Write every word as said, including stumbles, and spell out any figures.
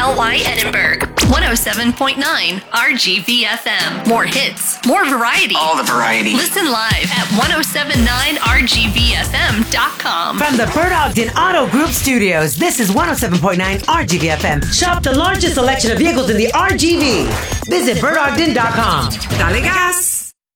L Y Edinburgh. one oh seven point nine R G V F M. More hits, more variety. All the variety. Listen live at ten seventy-nine R G V F M dot com. From the Bert Ogden Auto Group Studios, this is one oh seven point nine R G V F M. Shop the largest selection of vehicles in the R G V. Visit bert ogden dot com. Dale gas!